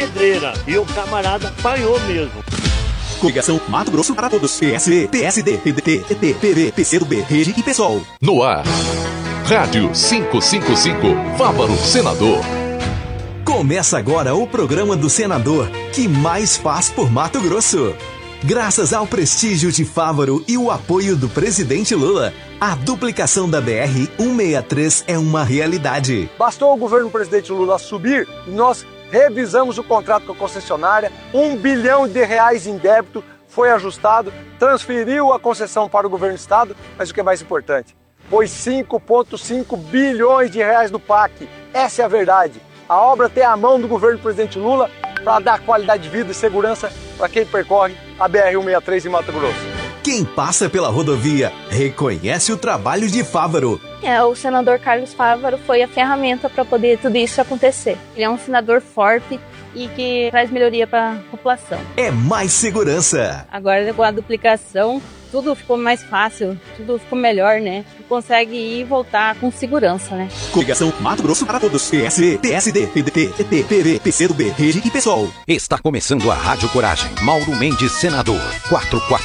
pedreira. E o camarada apanhou mesmo. Coligação Mato Grosso para Todos. PSB, PSD, PDT, PT, PV, PCdoB, Rede e PSOL. No ar, Rádio 555, Fávaro Senador. Começa agora o programa do senador que mais faz por Mato Grosso. Graças ao prestígio de Fávaro e o apoio do presidente Lula, a duplicação da BR-163 é uma realidade. Bastou o governo do presidente Lula subir e nós revisamos o contrato com a concessionária, R$1 bilhão em débito foi ajustado, transferiu a concessão para o governo do estado, mas o que é mais importante, pôs 5,5 bilhões de reais no PAC. Essa é a verdade. A obra tem a mão do governo do presidente Lula para dar qualidade de vida e segurança para quem percorre a BR-163 em Mato Grosso. Quem passa pela rodovia reconhece o trabalho de Fávaro. O senador Carlos Fávaro foi a ferramenta para poder tudo isso acontecer. Ele é um senador forte e que traz melhoria para a população. É mais segurança. Agora, com a duplicação, tudo ficou mais fácil, tudo ficou melhor, né? Consegue ir e voltar com segurança, né? Coligação Mato Grosso para Todos. PSB, PSD, PDT, PT, PV, PCdoB, Rede e PSOL. Está começando a Rádio Coragem. Mauro Mendes, senador. 44